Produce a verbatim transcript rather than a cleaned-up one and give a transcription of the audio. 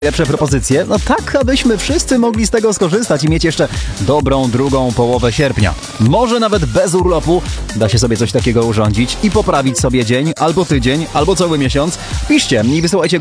lepsze propozycje, no tak, abyśmy wszyscy mogli z tego skorzystać i mieć jeszcze dobrą drugą połowę sierpnia. Może nawet bez urlopu da się sobie coś takiego urządzić i poprawić sobie dzień, albo tydzień, albo cały miesiąc. Piszcie i wysyłajcie